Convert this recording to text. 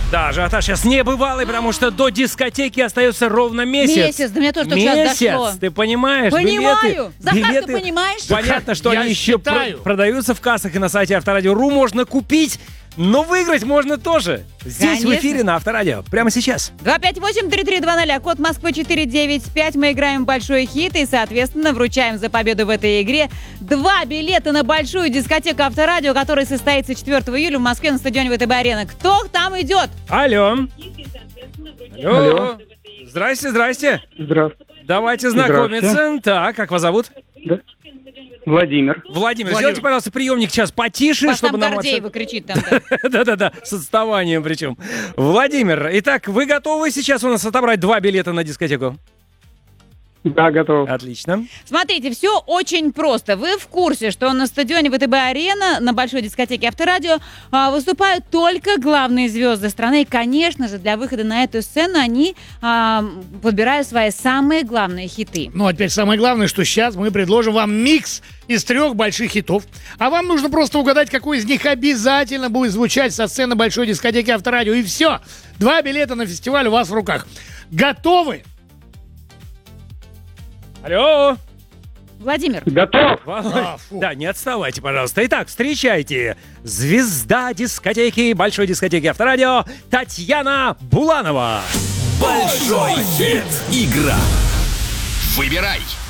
Да, ажиотаж сейчас небывалый, потому что до дискотеки остается ровно месяц. Месяц, до меня тоже только сейчас дошло. Месяц, ты понимаешь? Понимаю. Захар, ты понимаешь? Понятно, что Я они еще считаю. продаются в кассах и на сайте Авторадио.ру можно купить, но выиграть можно тоже. Здесь в Конечно. эфире на Авторадио. Прямо сейчас. 258-3320, код Москвы 495. Мы играем в большой хит и, соответственно, вручаем за победу в этой игре 2 билета на большую дискотеку Авторадио, которая состоится 4 июля в Москве на стадионе ВТБ-арена. Кто там идет? Алло. Алло. Здрасте, здрасте. Здравствуйте. Давайте знакомиться. Так, как вас зовут? Владимир. Владимир, сделайте, пожалуйста, приемник сейчас потише, Вас чтобы там нам... Гордеева кричит там. Да. Да-да-да, с отставанием причем. Владимир, итак, вы готовы сейчас у нас отобрать 2 билета на дискотеку? Да, готов. Отлично. Смотрите, все очень просто. Вы в курсе, что на стадионе ВТБ-арена на большой дискотеке Авторадио выступают только главные звезды страны. И, конечно же, для выхода на эту сцену они подбирают свои самые главные хиты. Ну, а теперь самое главное, что сейчас мы предложим вам микс из 3 больших хитов. А вам нужно просто угадать, какой из них обязательно будет звучать со сцены большой дискотеки Авторадио. И все. 2 билета на фестиваль у вас в руках. Готовы? Алло. Владимир. Готов. Да, не отставайте, пожалуйста. Итак, встречайте. Звезда дискотеки, большой дискотеки Авторадио, Татьяна Буланова. Большой хит. Игра. Выбирай.